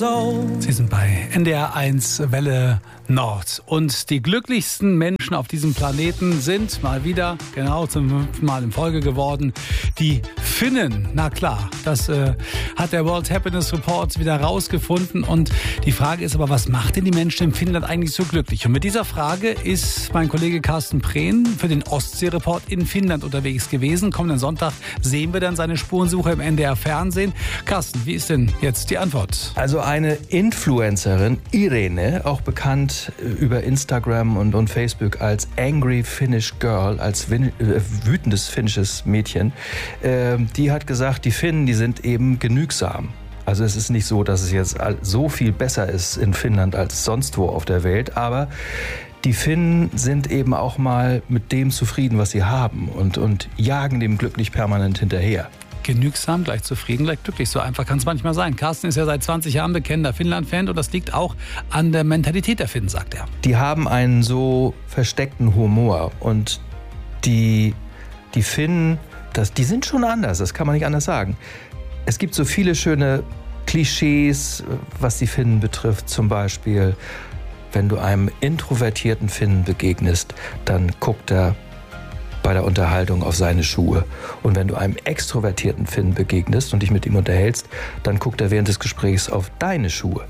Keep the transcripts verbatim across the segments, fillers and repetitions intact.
Sie sind bei N D R eins Welle Nord. Und die glücklichsten Menschen auf diesem Planeten sind mal wieder, genau zum fünften Mal in Folge geworden, die Finnen. Na klar, das äh, hat der World Happiness Report wieder rausgefunden. Und die Frage ist aber, was macht denn die Menschen in Finnland eigentlich so glücklich? Und mit dieser Frage ist mein Kollege Carsten Prehn für den Ostsee-Report in Finnland unterwegs gewesen. Kommenden Sonntag sehen wir dann seine Spurensuche im N D R-Fernsehen. Carsten, wie ist denn jetzt die Antwort? Also eine Influencerin, Irene, auch bekannt über Instagram und, und Facebook als Angry Finnish Girl, als win- äh, wütendes finnisches Mädchen, äh, die hat gesagt, die Finnen, die sind eben genügsam. Also es ist nicht so, dass es jetzt so viel besser ist in Finnland als sonst wo auf der Welt, aber die Finnen sind eben auch mal mit dem zufrieden, was sie haben und, und jagen dem glücklich permanent hinterher. Genügsam, gleich zufrieden, gleich glücklich. So einfach kann es manchmal sein. Carsten ist ja seit zwanzig Jahren bekennender Finnland-Fan und das liegt auch an der Mentalität der Finnen, sagt er. Die haben einen so versteckten Humor und die, die Finnen, das, die sind schon anders, das kann man nicht anders sagen. Es gibt so viele schöne Klischees, was die Finnen betrifft. Zum Beispiel, wenn du einem introvertierten Finnen begegnest, dann guckt er bei der Unterhaltung auf seine Schuhe. Und wenn du einem extrovertierten Finnen begegnest und dich mit ihm unterhältst, dann guckt er während des Gesprächs auf deine Schuhe.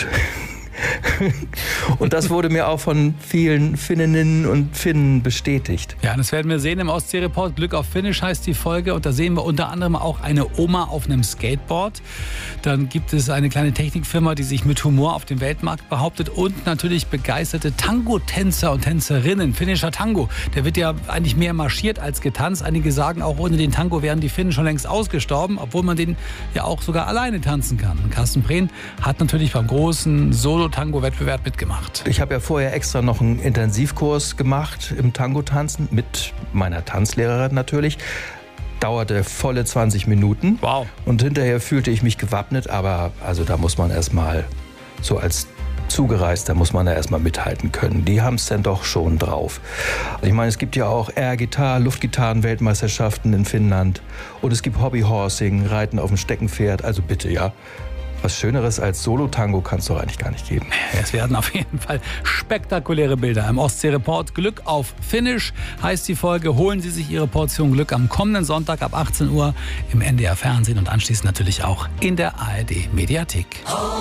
Und das wurde mir auch von vielen Finninnen und Finnen bestätigt. Ja, das werden wir sehen im Ostsee-Report. Glück auf Finnisch heißt die Folge. Und da sehen wir unter anderem auch eine Oma auf einem Skateboard. Dann gibt es eine kleine Technikfirma, die sich mit Humor auf dem Weltmarkt behauptet. Und natürlich begeisterte Tango-Tänzer und Tänzerinnen. Finnischer Tango, der wird ja eigentlich mehr marschiert als getanzt. Einige sagen, auch ohne den Tango wären die Finnen schon längst ausgestorben, obwohl man den ja auch sogar alleine tanzen kann. Und Carsten Prehn hat natürlich beim großen Solo-Tango-Wettbewerb mitgemacht. Ich habe ja vorher extra noch einen Intensivkurs gemacht im Tango-Tanzen mit meiner Tanzlehrerin natürlich. Dauerte volle zwanzig Minuten. Wow. Und hinterher fühlte ich mich gewappnet, aber also da muss man erstmal so als Zugereister muss man da erstmal mithalten können. Die haben es dann doch schon drauf. Ich meine, es gibt ja auch Air-Gitarre, Luftgitarren-Weltmeisterschaften in Finnland und es gibt Hobbyhorsing, Reiten auf dem Steckenpferd, also bitte, ja. Was Schöneres als Solo-Tango kann es doch eigentlich gar nicht geben. Es werden auf jeden Fall spektakuläre Bilder im Ostsee-Report. Glück auf Finnisch heißt die Folge. Holen Sie sich Ihre Portion Glück am kommenden Sonntag ab achtzehn Uhr im N D R-Fernsehen und anschließend natürlich auch in der A R D-Mediathek.